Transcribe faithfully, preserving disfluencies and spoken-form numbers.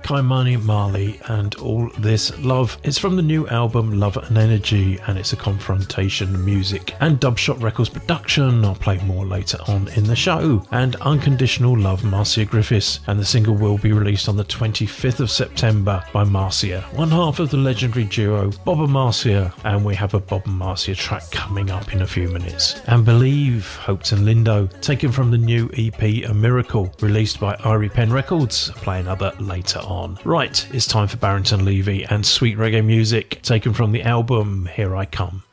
Kaimani Marley and All This Love. It's from the new album Love and Energy, and it's a Confrontation music and Dubshot Records production. I'll play more later on in the show. And Unconditional Love, Marcia Griffiths, and the single will be released on the twenty-fifth of September by Marcia, one half of the legendary duo Bob and Marcia, and we have a Bob and Marcia track coming up in a few minutes. And Believe, Hopes and Lindo, taken from the new E P A Miracle, released by Irie Pen Records. Play another later on. Right, it's time for Barrington Levy and sweet reggae music, taken from the album Here I Come.